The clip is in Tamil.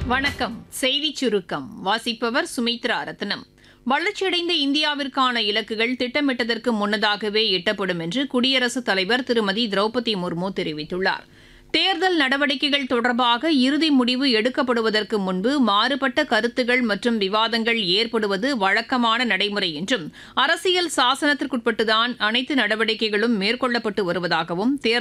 வணக்கம். செய்திச் சுருக்கம் வாசிப்பவர் சுமித்ரா ரத்னம். வளர்ச்சியடைந்த இந்தியாவிற்கான இலக்குகள் திட்டமிட்டதற்கு முன்னதாகவே எட்டப்படும் என்று குடியரசுத் தலைவர் திருமதி திரௌபதி முர்மு தெரிவித்துள்ளார். தேர்தல் நடவடிக்கைகள் தொடர்பாக இறுதி முடிவு எடுக்கப்படுவதற்கு முன்பு மாறுபட்ட கருத்துகள் மற்றும் விவாதங்கள் ஏற்படுவது வழக்கமான நடைமுறை என்றும் அரசியல் சாசனத்திற்குட்பட்டுதான் அனைத்து நடவடிக்கைகளும் மேற்கொள்ளப்பட்டு வருவதாகவும்